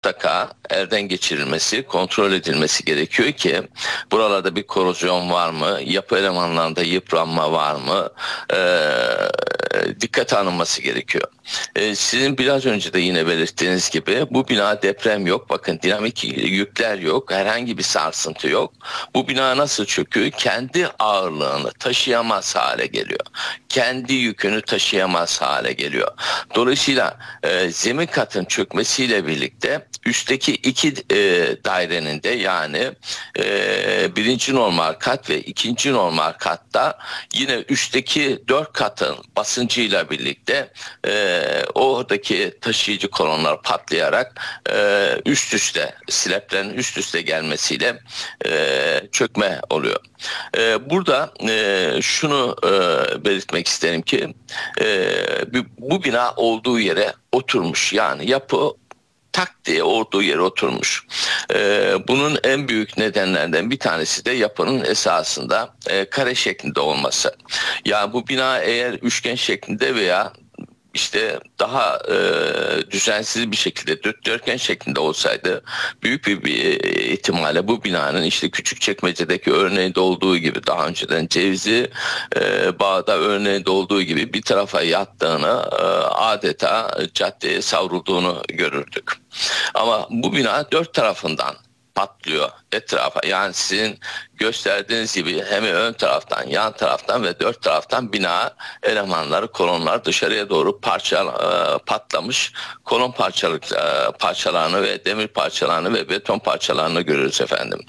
mutlaka elden geçirilmesi, kontrol edilmesi gerekiyor ki buralarda bir korozyon var mı, yapı elemanlarında yıpranma var mı, dikkate alınması gerekiyor. Sizin biraz önce de yine belirttiğiniz gibi bu bina deprem yok. Bakın dinamik yükler yok. Herhangi bir sarsıntı yok. Bu bina nasıl çöküyor? Kendi ağırlığını taşıyamaz hale geliyor. Kendi yükünü taşıyamaz hale geliyor. Dolayısıyla zemin katın çökmesiyle birlikte üstteki iki dairenin de yani birinci normal kat ve ikinci normal katta yine üstteki 4 katın basıncıyla birlikte oradaki taşıyıcı kolonlar patlayarak üst üste slaplerin üst üste gelmesiyle çökme oluyor. Burada şunu belirtmek isterim ki bu bina olduğu yere oturmuş, yani yapı tak diye olduğu yere oturmuş. Bunun en büyük nedenlerden bir tanesi de yapının esasında kare şeklinde olması. Yani bu bina eğer üçgen şeklinde veya işte daha düzensiz bir şekilde dikdörtgen şeklinde olsaydı büyük bir ihtimalle bu binanın işte Küçükçekmece'deki örneğinde olduğu gibi, daha önceden Cevizli Bağ'da örneğinde olduğu gibi bir tarafa yattığını, adeta caddeye savrulduğunu görürdük. Ama bu bina 4 tarafından patlıyor etrafa. Yani sizin gösterdiğiniz gibi hem ön taraftan, yan taraftan ve 4 taraftan bina elemanları, kolonlar dışarıya doğru patlamış. Kolon parçalarını ve demir parçalarını ve beton parçalarını görürüz efendim.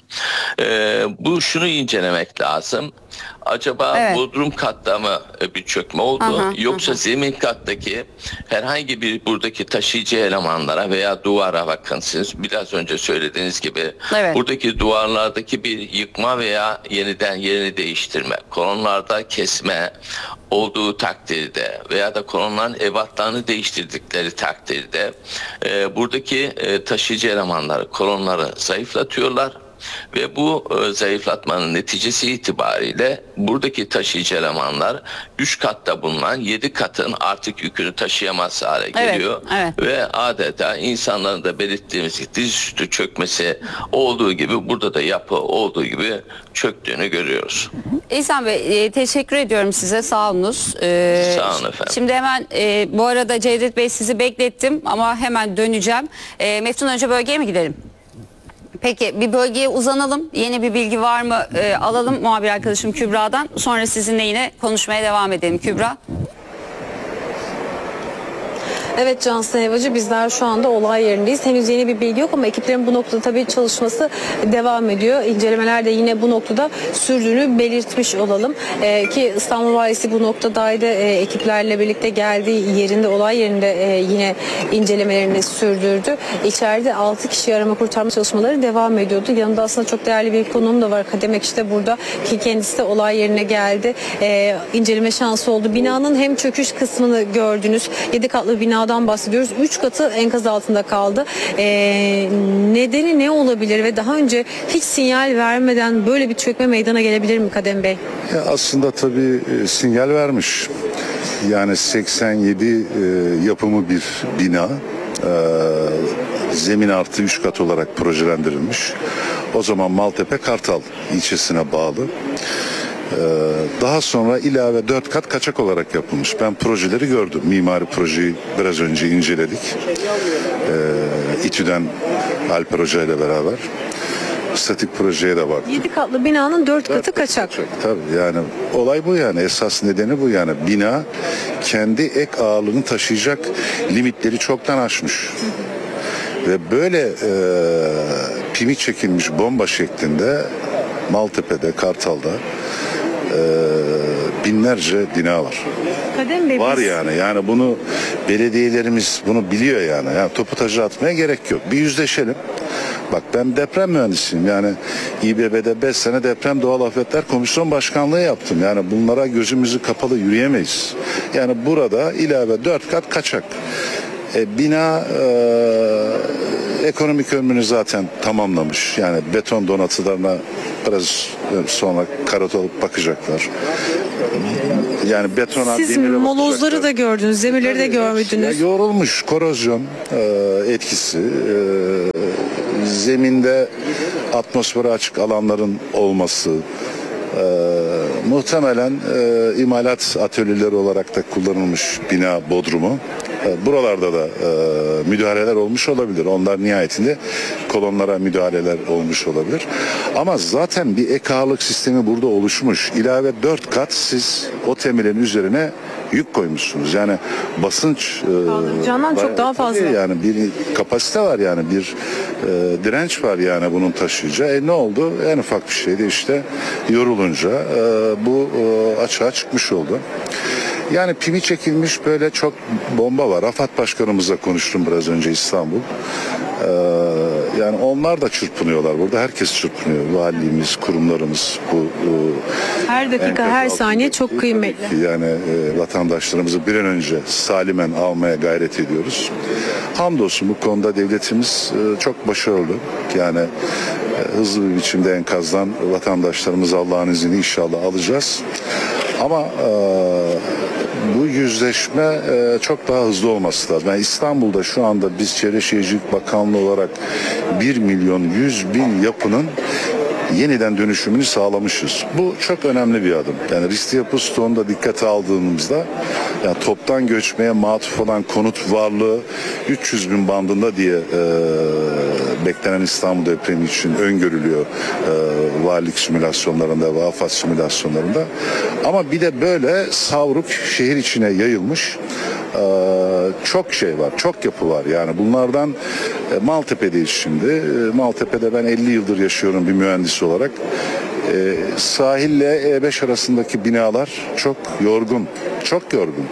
Şunu incelemek lazım. Acaba bodrum katta mı bir çökme oldu? Yoksa zemin kattaki herhangi bir buradaki taşıyıcı elemanlara veya duvara, bakın siz biraz önce söylediğiniz gibi buradaki duvarlardaki bir yıkma veya yeniden yerini değiştirme, kolonlarda kesme olduğu takdirde veya da kolonların ebatlarını değiştirdikleri takdirde buradaki taşıyıcı elemanları, kolonları zayıflatıyorlar. Ve bu zayıflatmanın neticesi itibariyle buradaki taşıyıcı elemanlar 3 katta bulunan 7 katın artık yükünü taşıyamaz hale geliyor. Ve adeta insanların da belirttiğimiz dizüstü çökmesi olduğu gibi burada da yapı olduğu gibi çöktüğünü görüyoruz. İhsan Bey, teşekkür ediyorum size, sağ olunuz. Sağ olun efendim. Şimdi hemen bu arada Cevdet Bey sizi beklettim ama hemen döneceğim. Meftun, önce bölgeye mi gidelim? Peki, bir bölgeye uzanalım. Yeni bir bilgi var mı alalım muhabir arkadaşım Kübra'dan. Sonra sizinle yine konuşmaya devam edelim. Kübra. Evet Cansu Helvacı, bizler şu anda olay yerindeyiz. Henüz yeni bir bilgi yok ama ekiplerin bu noktada tabii çalışması devam ediyor. İncelemeler de yine bu noktada sürdüğünü belirtmiş olalım. Ki İstanbul Valisi bu noktadaydı. Ekiplerle birlikte geldiği yerinde, olay yerinde yine incelemelerini sürdürdü. İçeride 6 kişi arama kurtarma çalışmaları devam ediyordu. Yanında aslında çok değerli bir konuğum da var. Kademek işte burada, ki kendisi de olay yerine geldi. İnceleme şansı oldu. Binanın hem çöküş kısmını gördünüz. 7 katlı bina bahsediyoruz. 3 katı enkaz altında kaldı. Nedeni ne olabilir ve daha önce hiç sinyal vermeden böyle bir çökme meydana gelebilir mi Kadem Bey? Aslında tabii sinyal vermiş. Yani 87 yapımı bir bina. Zemin artı 3 kat olarak projelendirilmiş. O zaman Maltepe Kartal ilçesine bağlı. Daha sonra ilave 4 kat kaçak olarak yapılmış. Ben projeleri gördüm. Mimari projeyi biraz önce inceledik. İTÜ'den Alper Hoca ile beraber. Statik projeye de baktık. 7 katlı binanın 4 katı kaçak. Tabii, yani olay bu yani. Esas nedeni bu yani. Bina kendi ek ağırlığını taşıyacak limitleri çoktan aşmış. Ve böyle pimi çekilmiş bomba şeklinde Maltepe'de, Kartal'da binlerce bina var. Kadem Bey, var yani bunu belediyelerimiz bunu biliyor yani topu taca atmaya gerek yok. Bir yüzleşelim. Bak, ben deprem mühendisiyim, yani İBB'de 5 sene deprem doğal afetler komisyon başkanlığı yaptım. Yani bunlara gözümüzü kapalı yürüyemeyiz. Yani burada ilave 4 kat kaçak. Bina ekonomik ömrünü zaten tamamlamış. Yani beton donatılarına biraz sonra karot alıp bakacaklar. Yani betona, siz molozları da gördünüz, zemirleri de görmediniz. Yorulmuş, korozyon etkisi. zeminde atmosfere açık alanların olması, muhtemelen imalat atölyeleri olarak da kullanılmış bina bodrumu. Buralarda da müdahaleler olmuş olabilir. Onlar nihayetinde kolonlara müdahaleler olmuş olabilir. Ama zaten bir ek ağırlık sistemi burada oluşmuş. İlave 4 kat siz o temelin üzerine yük koymuşsunuz. Yani basınç Kaldıracağından çok daha fazla. yani bir kapasite var, yani bir direnç var yani bunun taşıyacağı. Ne oldu? En ufak bir şeydi işte, yorulunca bu açığa çıkmış oldu. Yani pimi çekilmiş böyle çok bomba var. AFAD Başkanımızla konuştum biraz önce, İstanbul. Yani onlar da çırpınıyorlar burada. Herkes çırpınıyor. Valiliğimiz, kurumlarımız, bu Her dakika, her saniye çok kıymetli. yani vatandaşlarımızı bir an önce salimen almaya gayret ediyoruz. Hamdolsun bu konuda devletimiz çok başarılı. Yani hızlı bir biçimde enkazdan vatandaşlarımız Allah'ın izniyle inşallah alacağız. Ama bu yüzleşme çok daha hızlı olması lazım. Yani İstanbul'da şu anda biz Çevre Şehircilik Bakanlığı olarak 1.100.000 yapının yeniden dönüşümünü sağlamışız. Bu çok önemli bir adım. Yani riskli yapı stoğunu da dikkate aldığımızda, yani toptan göçmeye matuf olan konut varlığı 300.000 bandında diye beklenen İstanbul depremi için öngörülüyor valilik simülasyonlarında ve AFAD simülasyonlarında. Ama bir de böyle savruk şehir içine yayılmış çok şey var, çok yapı var. Yani bunlardan Maltepe'deyiz şimdi. Maltepe'de ben 50 yıldır yaşıyorum bir mühendis olarak. Sahille E5 arasındaki binalar çok yorgun, çok yorgun.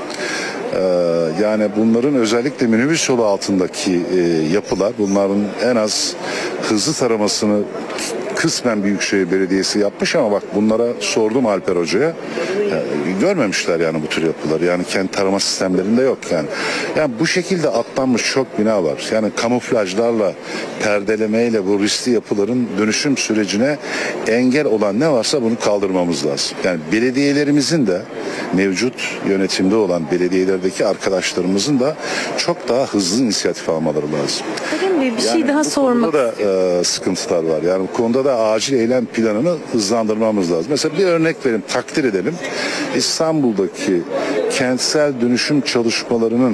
Yani bunların özellikle minibüs yolu altındaki yapılar, bunların en az hızlı taramasını kısmen Büyükşehir Belediyesi yapmış ama bak bunlara sordum Alper Hoca'ya. Görmemişler yani bu tür yapıları. Yani kent tarama sistemlerinde yok yani. Yani bu şekilde atlanmış çok bina var. Yani kamuflajlarla, perdelemeyle bu riskli yapıların dönüşüm sürecine engel olan ne varsa bunu kaldırmamız lazım. Yani belediyelerimizin de, mevcut yönetimde olan belediyelerdeki arkadaşlarımızın da çok daha hızlı inisiyatif almaları lazım. Bir şey daha sormak istiyorum. Burada da sıkıntılar var. Yani bu konuda da acil eylem planını hızlandırmamız lazım. Mesela bir örnek vereyim, takdir edelim. İstanbul'daki kentsel dönüşüm çalışmalarının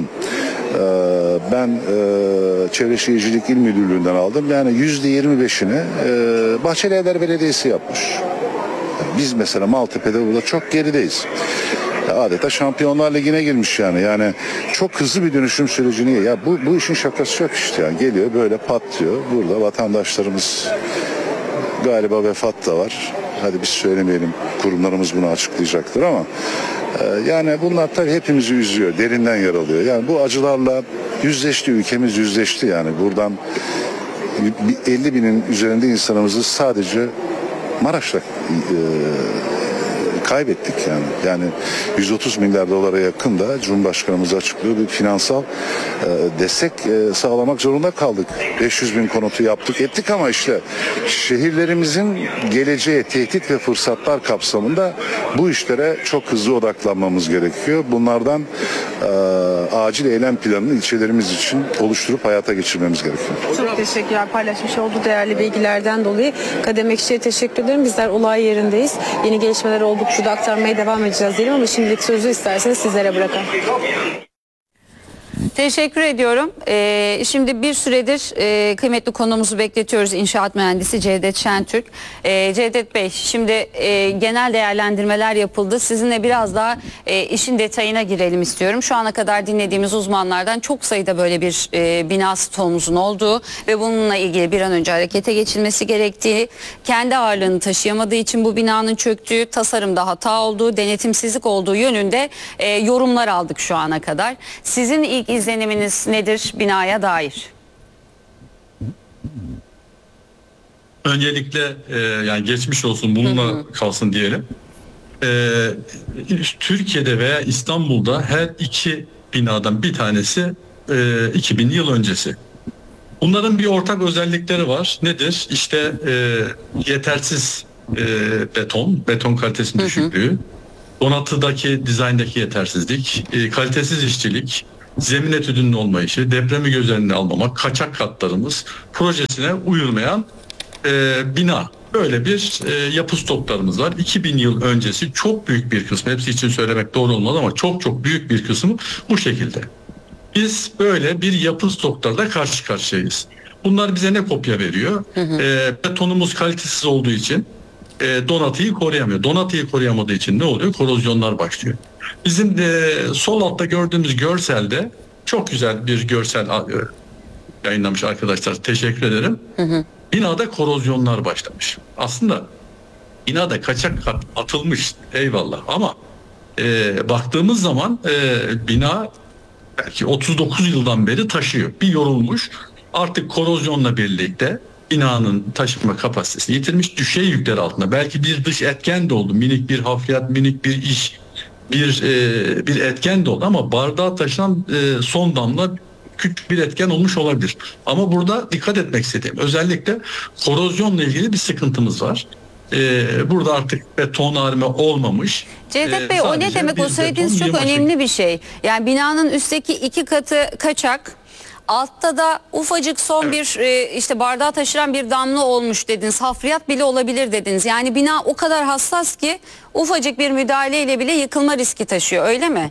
ben Çevre Şehircilik İl Müdürlüğü'nden aldım. Yani %25'ini Bahçelievler Belediyesi yapmış. Biz mesela Maltepe'de burada çok gerideyiz. Adeta Şampiyonlar Ligi'ne girmiş yani. Yani çok hızlı bir dönüşüm sürecini, ya bu işin şakası yok işte yani. Geliyor böyle patlıyor. Burada vatandaşlarımız galiba vefat da var. Hadi biz söylemeyelim. Kurumlarımız bunu açıklayacaktır ama yani bunlar tabii hepimizi üzüyor. Derinden yaralıyor. Yani bu acılarla yüzleşti, ülkemiz yüzleşti yani. Buradan 50 binin üzerinde insanımızı sadece Maraş'ta kaybettik yani. Yani 130 milyar dolara yakın da Cumhurbaşkanımız açıklıyor, bir finansal destek sağlamak zorunda kaldık. 500 bin konutu yaptık ettik ama işte şehirlerimizin geleceğe tehdit ve fırsatlar kapsamında bu işlere çok hızlı odaklanmamız gerekiyor. Bunlardan acil eylem planını ilçelerimiz için oluşturup hayata geçirmemiz gerekiyor. Çok teşekkürler paylaşmış olduğu değerli bilgilerden dolayı. Kadem Ekşi'ye teşekkür ederim. Bizler olay yerindeyiz. Yeni gelişmeler oldukça da aktarmaya devam edeceğiz diyelim ama şimdilik sözü isterseniz sizlere bırakalım. Teşekkür ediyorum. Şimdi bir süredir kıymetli konuğumuzu bekletiyoruz. İnşaat mühendisi Cevdet Şentürk. Cevdet Bey, şimdi genel değerlendirmeler yapıldı. Sizinle biraz daha işin detayına girelim istiyorum. Şu ana kadar dinlediğimiz uzmanlardan çok sayıda böyle bir bina stoğumuzun olduğu ve bununla ilgili bir an önce harekete geçilmesi gerektiği, kendi ağırlığını taşıyamadığı için bu binanın çöktüğü, tasarımda hata olduğu, denetimsizlik olduğu yönünde yorumlar aldık şu ana kadar. Sizin ilk izleniminiz nedir binaya dair? Öncelikle yani geçmiş olsun, bununla kalsın diyelim. Türkiye'de veya İstanbul'da her iki binadan bir tanesi 2000 yıl öncesi. Bunların bir ortak özellikleri var. Nedir? İşte yetersiz beton kalitesinin düşüklüğü, donatıdaki, dizayndaki yetersizlik, kalitesiz işçilik, zemin etüdünün olmayışı, depremi göz önüne almamak, kaçak katlarımız projesine uyulmayan bina. Böyle bir yapı stoklarımız var. 2000 yıl öncesi çok büyük bir kısmı, hepsi için söylemek doğru olmaz ama çok çok büyük bir kısmı bu şekilde. Biz böyle bir yapı stoklarla karşı karşıyayız. Bunlar bize ne kopya veriyor? Betonumuz kalitesiz olduğu için donatıyı koruyamıyor. Donatıyı koruyamadığı için ne oluyor? Korozyonlar başlıyor. Bizim sol altta gördüğümüz görselde çok güzel bir görsel yayınlamış arkadaşlar. Teşekkür ederim. Binada korozyonlar başlamış. Aslında binada kaçak kat atılmış, eyvallah, ama baktığımız zaman bina belki 39 yıldan beri taşıyor. Bir yorulmuş, artık korozyonla birlikte binanın taşıma kapasitesini yitirmiş, düşey yükler altında. Belki bir dış etken de oldu, minik bir hafriyat, minik bir iş, bir etken de oldu ama bardağa taşınan son damla küçük bir etken olmuş olabilir. Ama burada dikkat etmek istediğim, özellikle korozyonla ilgili bir sıkıntımız var. Burada artık betonarme olmamış. Cevdet Bey, o ne Sadece demek? bir O söylediğiniz beton çok yığma önemli bir şey. Yani binanın üstteki 2 katı kaçak, altta da ufacık son bir işte bardağı taşıran bir damla olmuş dediniz. Hafriyat bile olabilir dediniz. Yani bina o kadar hassas ki ufacık bir müdahaleyle bile yıkılma riski taşıyor, öyle mi?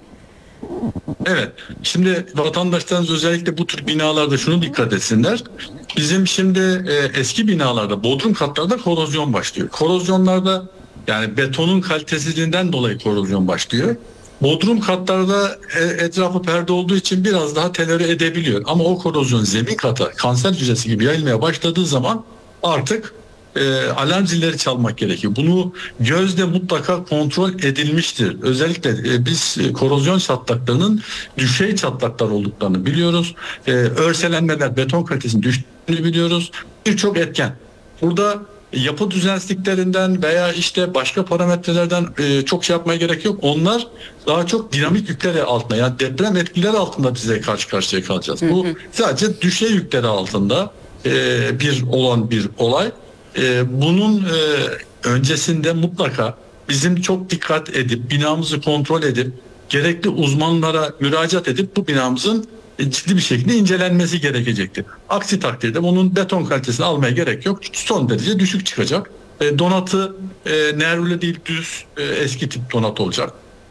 Evet. Şimdi vatandaşlarımız özellikle bu tür binalarda şunu dikkat etsinler. Bizim şimdi eski binalarda, bodrum katlarda korozyon başlıyor. Korozyonlarda, yani betonun kalitesizliğinden dolayı korozyon başlıyor. Bodrum katlarda etrafı perde olduğu için biraz daha tolere edebiliyor. Ama o korozyon zemin kata, kanser hücresi gibi yayılmaya başladığı zaman artık alarm zilleri çalmak gerekiyor. Bunu gözle mutlaka kontrol edilmiştir. Özellikle biz korozyon çatlaklarının düşey çatlaklar olduklarını biliyoruz. Örselenmeler, beton kalitesinin düştüğünü biliyoruz. Birçok etken. Burada yapı düzensizliklerinden veya işte başka parametrelerden çok şey yapmaya gerek yok. Onlar daha çok dinamik yükleri altında, yani deprem etkileri altında bize karşı karşıya kalacağız. Bu sadece düşey yükleri altında bir olay. Bunun öncesinde mutlaka bizim çok dikkat edip, binamızı kontrol edip, gerekli uzmanlara müracaat edip bu binamızın ciddi bir şekilde incelenmesi gerekecektir. Aksi takdirde bunun beton kalitesini almaya gerek yok. Son derece düşük çıkacak. Donatı nervüle değil, düz eski tip donat olacak.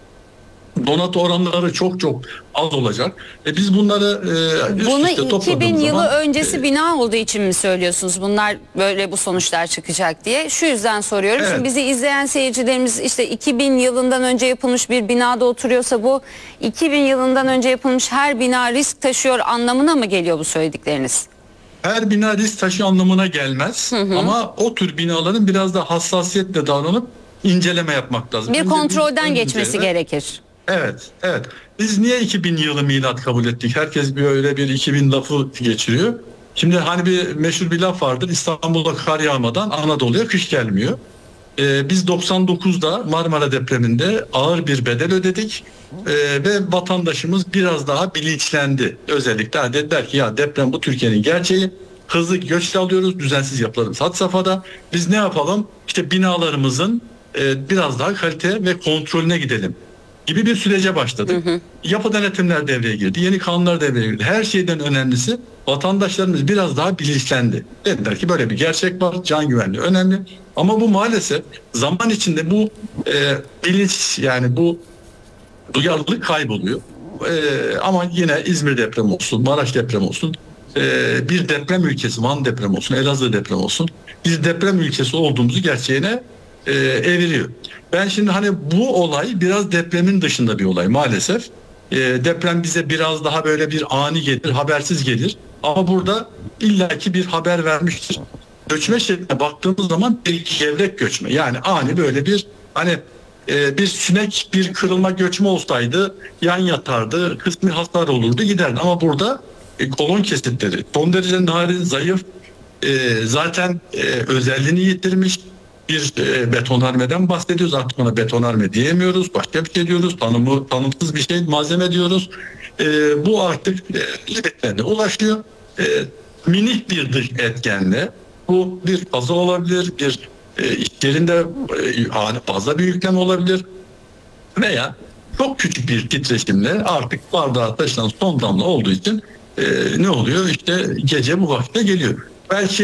Donat oranları çok çok az olacak. Biz bunları Bunu üst üste topladığımız 2000 yılı zaman, öncesi bina olduğu için mi söylüyorsunuz? Bunlar böyle bu sonuçlar çıkacak diye. Şu yüzden soruyorum. Evet. Şimdi bizi izleyen seyircilerimiz işte 2000 yılından önce yapılmış bir binada oturuyorsa bu 2000 yılından önce yapılmış her bina risk taşıyor anlamına mı geliyor bu söyledikleriniz? her bina risk taşıyor anlamına gelmez. Ama o tür binaların biraz da hassasiyetle davranıp inceleme yapmak lazım. Bir Önce kontrolden ön geçmesi inceleme. gerekir. Evet. Biz niye 2000 yılı milat kabul ettik? Herkes böyle bir 2000 lafı geçiriyor. Şimdi hani bir meşhur bir laf vardır. İstanbul'da kar yağmadan Anadolu'ya kış gelmiyor. Biz 99'da Marmara depreminde ağır bir bedel ödedik. Ve vatandaşımız biraz daha bilinçlendi. Özellikle hani dediler ki ya deprem bu Türkiye'nin gerçeği. Hızlı göç alıyoruz. Düzensiz yapılarımız had safhada. Biz ne yapalım? İşte binalarımızın biraz daha kalite ve kontrolüne gidelim gibi bir sürece başladık. Yapı denetimler devreye girdi. Yeni kanunlar devreye girdi. Her şeyden önemlisi vatandaşlarımız biraz daha bilinçlendi. Dediler ki böyle bir gerçek var. Can güvenliği önemli. Ama bu maalesef zaman içinde bu bilinç, yani bu duyarlılık kayboluyor. Ama yine İzmir depremi olsun, Maraş depremi olsun, bir deprem ülkesi, Van depremi olsun, Elazığ depremi olsun, biz deprem ülkesi olduğumuzu gerçeğine eviriyor. Ben şimdi hani bu olay biraz depremin dışında bir olay maalesef. Deprem bize biraz daha böyle bir ani gelir, habersiz gelir. Ama burada illaki bir haber vermiştir. Göçme şekline baktığımız zaman bir gevrek göçme. Yani ani böyle bir hani bir sünek, bir kırılma göçme olsaydı yan yatardı, kısmi hasar olurdu, giderdi. Ama burada kolon kesitleri son derece narin, zayıf, zaten özelliğini yitirmiş bir betonarmeden bahsediyoruz. Artık ona betonarme diyemiyoruz. Başka bir şey diyoruz. Tanımsız bir şey, malzeme diyoruz. Bu artık limitlerine ulaşıyor. Minik bir dış etkenle, bu bir kaza olabilir, bir iş yerinde fazla bir yüklem olabilir veya çok küçük bir titreşimle artık bardağa taşınan son damla olduğu için ne oluyor? İşte gece bu vakte geliyor. Belki